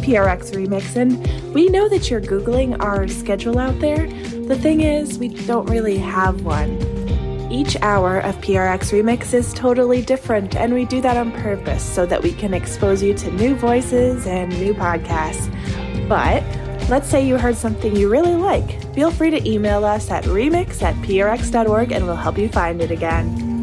PRX Remix, and we know that you're Googling our schedule out there. The thing is, we don't really have one. Each hour of PRX Remix is totally different, and we do that on purpose so that we can expose you to new voices and new podcasts. But let's say you heard something you really like. Feel free to email us at remix@prx.org and we'll help you find it again.